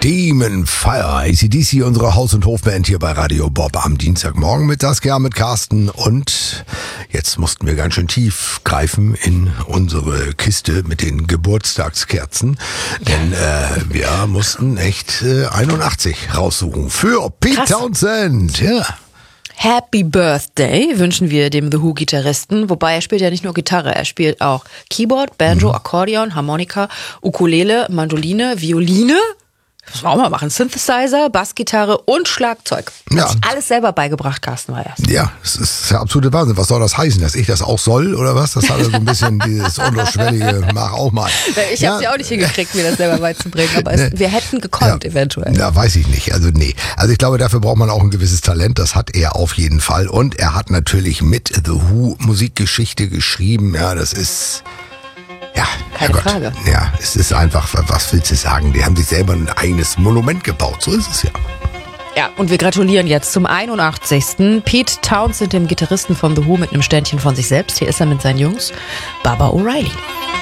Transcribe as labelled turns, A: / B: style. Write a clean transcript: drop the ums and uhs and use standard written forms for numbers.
A: Demon Fire, AC/DC, unsere Haus- und Hofband hier bei Radio Bob am Dienstagmorgen mit Saskia, mit Carsten, und jetzt mussten wir ganz schön tief greifen in unsere Kiste mit den Geburtstagskerzen, denn wir mussten echt 81 raussuchen für Pete Townshend. Ja.
B: Happy Birthday wünschen wir dem The Who-Gitarristen, wobei er spielt ja nicht nur Gitarre, er spielt auch Keyboard, Banjo, Akkordeon, Harmonika, Ukulele, Mandoline, Violine, das muss man auch mal machen, Synthesizer, Bassgitarre und Schlagzeug. Hat sich alles selber beigebracht, Carsten war erst.
A: Ja, es ist der absolute Wahnsinn. Was soll das heißen, dass ich das auch soll oder was? Das hat so ein bisschen dieses unterschwellige, mach auch mal.
B: Ich habe es ja auch nicht hingekriegt, mir das selber beizubringen, aber wir hätten gekonnt eventuell.
A: Ja, weiß ich nicht. Also nee. Also ich glaube, dafür braucht man auch ein gewisses Talent. Das hat er auf jeden Fall. Und er hat natürlich mit The Who Musikgeschichte geschrieben. Ja, das ist... Ja,
B: keine Frage.
A: Ja, es ist einfach, was willst du sagen? Die haben sich selber ein eigenes Monument gebaut. So ist es ja.
B: Ja, und wir gratulieren jetzt zum 81. Pete Townshend, dem Gitarristen von The Who, mit einem Ständchen von sich selbst. Hier ist er mit seinen Jungs. Baba O'Reilly.